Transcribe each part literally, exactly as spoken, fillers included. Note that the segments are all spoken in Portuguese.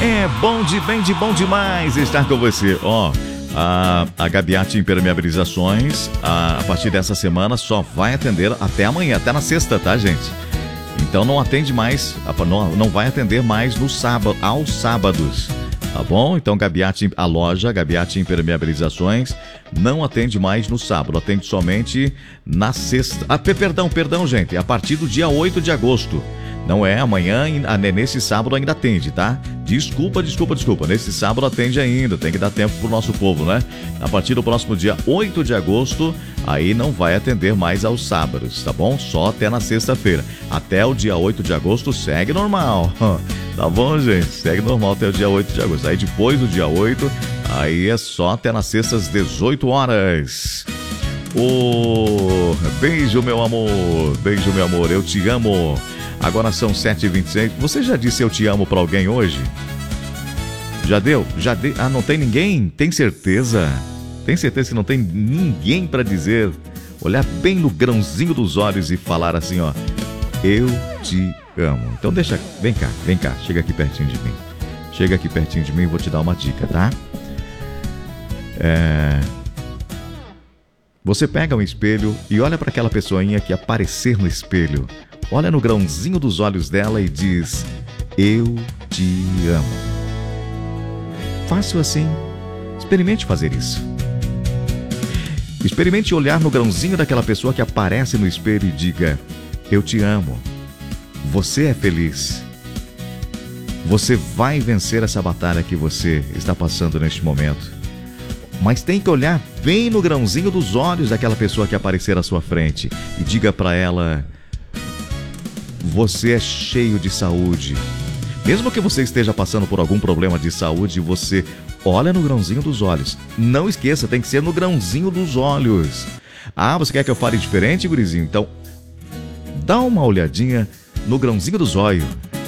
É bom de bem de bom demais estar com você. Ó, a, a Gabiati Impermeabilizações, a, a partir dessa semana, só vai atender até amanhã, até na sexta, tá, gente? Então não atende mais, não, não vai atender mais no sábado, aos sábados, tá bom? Então Gabiati, a loja Gabiati Impermeabilizações não atende mais no sábado, atende somente na sexta. Ah, perdão, perdão, gente, a partir do dia oito de agosto. Não é amanhã, nesse sábado ainda atende, tá? Desculpa, desculpa, desculpa. Nesse sábado atende ainda, tem que dar tempo pro nosso povo, né? A partir do próximo dia oito de agosto, aí não vai atender mais aos sábados, tá bom? Só até na sexta-feira. Até o dia oito de agosto segue normal. Tá bom, gente? Segue normal até o dia oito de agosto. Aí depois do dia oito, aí é só até na sexta às dezoito horas. Oh, beijo, meu amor. Beijo, meu amor. Eu te amo. Agora são sete e vinte e seis. Você já disse eu te amo pra alguém hoje? Já deu? Já deu? Ah, não tem ninguém? Tem certeza? Tem certeza que não tem ninguém pra dizer? Olhar bem no grãozinho dos olhos e falar assim, ó: eu te amo. Então deixa, vem cá, vem cá, chega aqui pertinho de mim. Chega aqui pertinho de mim e vou te dar uma dica, tá? É... Você pega um espelho e olha pra aquela pessoinha que aparecer no espelho. Olha no grãozinho dos olhos dela e diz: eu te amo. Fácil assim. Experimente fazer isso. Experimente olhar no grãozinho daquela pessoa que aparece no espelho e diga: eu te amo. Você é feliz. Você vai vencer essa batalha que você está passando neste momento. Mas tem que olhar bem no grãozinho dos olhos daquela pessoa que aparecer à sua frente e diga para ela: você é cheio de saúde. Mesmo que você esteja passando por algum problema de saúde, você olha no grãozinho dos olhos. Não esqueça, tem que ser no grãozinho dos olhos. Ah, você quer que eu fale diferente, gurizinho? Então, dá uma olhadinha no grãozinho dos olhos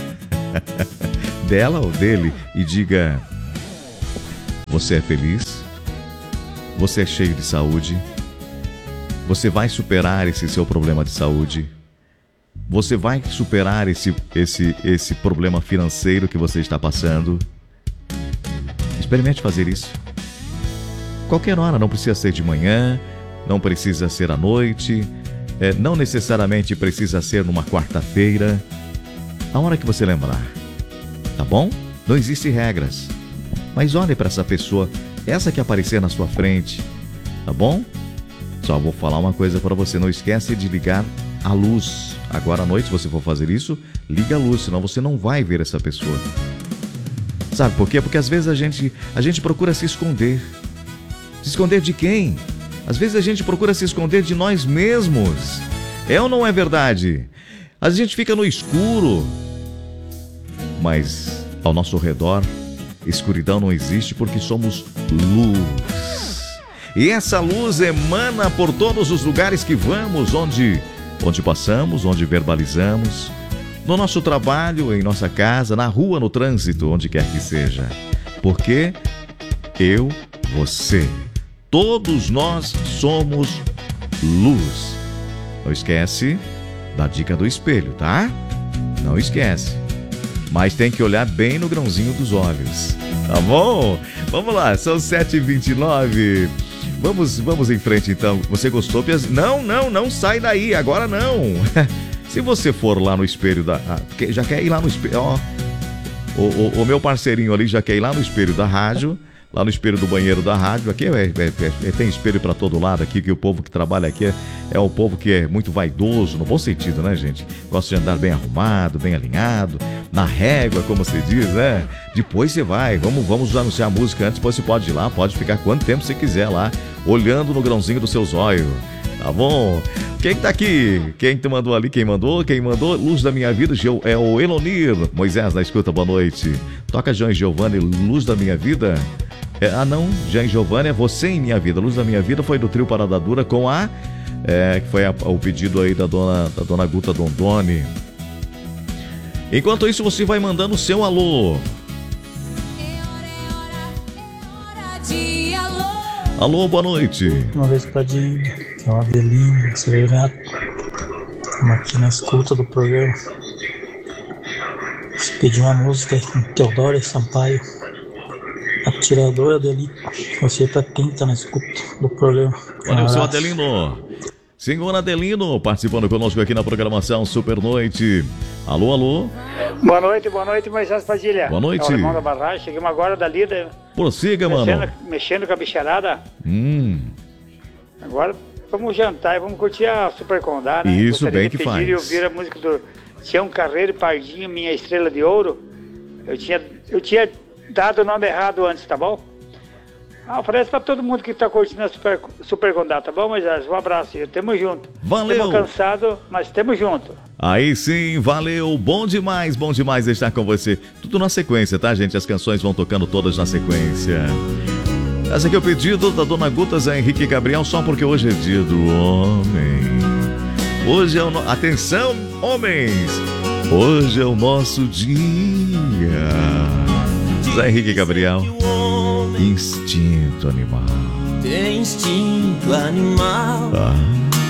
dela ou dele e diga: você é feliz, você é cheio de saúde, você vai superar esse seu problema de saúde. Você vai superar esse, esse, esse problema financeiro que você está passando. Experimente fazer isso. Qualquer hora, não precisa ser de manhã, não precisa ser à noite, é, não necessariamente precisa ser numa quarta-feira. A hora que você lembrar, tá bom? Não existem regras. Mas olhe para essa pessoa, essa que aparecer na sua frente, tá bom? Só vou falar uma coisa para você, não esquece de ligar a luz. Agora à noite, se você for fazer isso, liga a luz, senão você não vai ver essa pessoa. Sabe por quê? Porque às vezes a gente, a gente procura se esconder. Se esconder de quem? Às vezes a gente procura se esconder de nós mesmos. É ou não é verdade? A gente fica no escuro, mas ao nosso redor, escuridão não existe porque somos luz. E essa luz emana por todos os lugares que vamos, onde... onde passamos, onde verbalizamos, no nosso trabalho, em nossa casa, na rua, no trânsito, onde quer que seja. Porque eu, você, todos nós somos luz. Não esquece da dica do espelho, tá? Não esquece. Mas tem que olhar bem no grãozinho dos olhos, tá bom? Vamos lá, são sete e vinte e nove. Vamos, vamos em frente então. Você gostou, Piaz? Não, não, não sai daí, agora não. Se você for lá no espelho da... Ah, já quer ir lá no espelho, ó. O, o, o meu parceirinho ali já quer ir lá no espelho da rádio, lá no espelho do banheiro da rádio. Aqui é, é, é, tem espelho para todo lado aqui, que o povo que trabalha aqui é, é o povo que é muito vaidoso, no bom sentido, né, gente? Gosta de andar bem arrumado, bem alinhado, na régua, como você diz, né? Depois você vai, vamos, vamos anunciar a música antes, depois você pode ir lá, pode ficar quanto tempo você quiser lá, olhando no grãozinho dos seus olhos, tá bom? Quem tá aqui? Quem te mandou ali? Quem mandou? Quem mandou? Luz da Minha Vida é o Elonir Moisés, na escuta, boa noite. Toca Jean e Giovanni, Luz da Minha Vida. É, ah não, Jean e Giovanni é Você em Minha Vida. Luz da Minha Vida foi do trio Parada Dura com a... É, que foi a, o pedido aí da dona, da dona Guta Dondoni. Enquanto isso, você vai mandando o seu alô. Alô, boa noite. Uma vez Pradinho, é uma Abelinho, Severato. Estamos aqui na escuta do programa. Pedi uma música com Teodoro Sampaio, Atiradora de Elite. Você para quem tá na escuta do programa. Valeu, seu Adelino. Senhor Adelino, participando conosco aqui na programação Super Noite. Alô, alô. Boa noite, boa noite, Moisés Padilha. Boa noite. É o irmão da barragem, chegamos agora da lida. Prossiga, mexendo, mano. Mexendo com a bicharada. Hum. Agora vamos jantar e vamos curtir a Super Condá, né? Isso, Gostaria bem de que pedir faz. e ouvir a música do Tião Carreiro e Pardinho, Minha Estrela de Ouro. Eu tinha, eu tinha dado o nome errado antes, tá bom? Ah, oferece pra todo mundo que tá curtindo a Super, Super Condá, tá bom, Moisés? Um abraço, tamo junto. Valeu. Tamo cansado, mas tamo junto. Aí sim, valeu, bom demais, bom demais estar com você. Tudo na sequência, tá, gente? As canções vão tocando todas na sequência. Essa aqui é o pedido da Dona Guta Zé Henrique Gabriel, só porque hoje é dia do homem. Hoje é o... No... Atenção, homens! Hoje é o nosso dia. Zé Henrique Gabriel. Instinto animal. Tem instinto animal. Ah.